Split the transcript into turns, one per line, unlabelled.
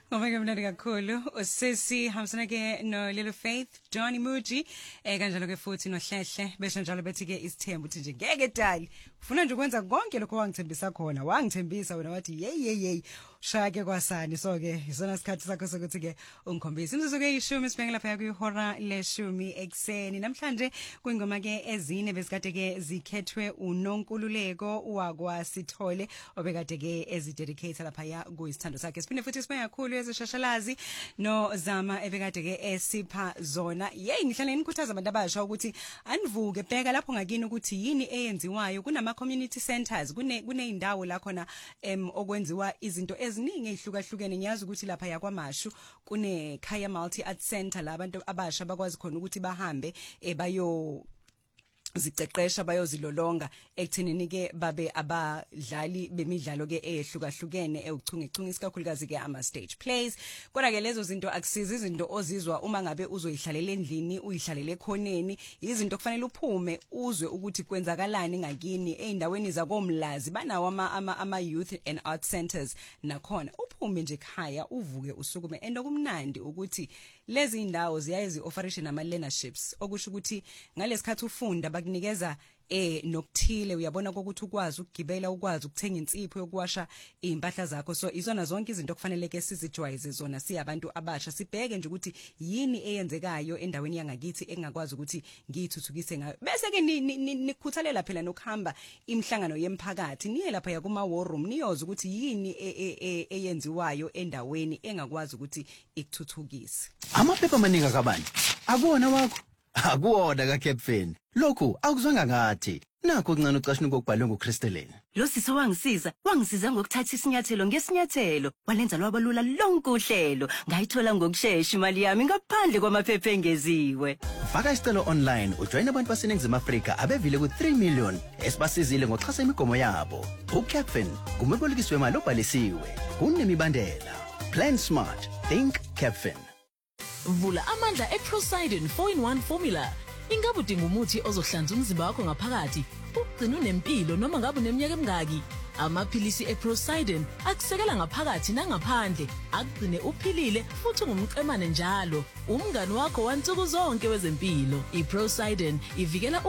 Ngomake mnandi kakhulu usisi hamsana ke no Little Faith Johnny Muji kanjalo ke futhi nohlehle bese njalo bethi ke isithembu uthi nje ngeke dali ufuna nje ukwenza konke lokho wangithembisa khona wangithembisa wena wathi hey shake kwasani so ke isona isikhathi sakho sokuthi ke ungikhombise imzuzu ke ishumi sibheke lapha kuyihora leshumi ekseni namhlanje kuyingoma ke ezine besikade ke zikhethwe uNonkululeko wakwaSithole obekade ke ezidedicate lapha ya kuyisithando sakhe siphinde futhi sibe kakhulu ezishashalazi no Zama ebekade ke esipha zona ngihlale ngikhuthaza abantu abasha ukuthi anivuke bheka lapho ngakini ukuthi yini eyenziwayo kunama community centers kuneyindawo la khona okwenziwa izinto eziningi ezihlukahlukene ngiyazi ukuthi lapha yakwaMashu kune Khaya Multi Art Center la abantu abasha bakwazi khona ukuthi bahambe bayo ziqeqesha bayozilolonga ekuthenini ke babe abadlali bemidlalo ke ehlukahlukene euchungechunga isikakhulukazi ke ama stage plays kodwa ke lezo zinto akusiza izinto ozizwa uma ngabe uzoyihlalela endlini uyihlalele khoneni izinto kufanele uphume uzwe ukuthi kwenzakalani ngakini eindaweni zakomlazi banawo ama youth and art centers nakhona uphume nje ekhaya uvuke usukume endokumnandi ukuthi lezi indawo ziyazi offeration ama learnerships okusho ukuthi ngalesikhathi ufunda bakunikeza nokuthile uyabona ukuthi ukwazi ukugibela ukwazi ukuthenga insipho yokuwasha impahla zakho so izona zonke izinto kufanele ke sizijwayeze zona siyabantu abasha sibheke nje ukuthi yini eyenzekayo endaweni yangakithi engakwazi ukuthi ngiyithuthukise ngayo bese ke nikhuthalela phela nokuhamba imhlangano yemphakathi niye lapha yakuma war room niyoza ukuthi yini eyenziwayo endaweni engakwazi ukuthi ikuthuthukise
amaphepha amaningi kabani akuwona wakho akuwona kaCaptain lokhu akuzwanga ngathi nakho kuncane ucashini kokubhalwe nguCrystalline
lo sisi wangisiza ngokuthatha isinyathelo ngesinyathelo walenza lwabalula lonke uhlelo ngayithola ngokusheshsha imali yami ngaphandle kwamaphepha engeziwe
faka isicelo online ujoin abantu baseNingizimu Afrika abevile ku3 million esibasizile ngokuxhasa imigomo yabo uCaptain kumebolekiswe imali obhalisiwe kunemibandela plan smart think Captain.
Vula amandla eProsidin 4-in-1 formula. Ingabe udinga umuthi ozohlanza umzimba wakho ngaphakathi, ugcina unempilo noma ngabe uneminyaka emingaki? Amaphilisi eProsidin akusekela ngaphakathi nangaphandle, akugcine uphilile futhi ungumqemane njalo. Umngani wakho wansuku zonke wezempilo. iProsidin ivikela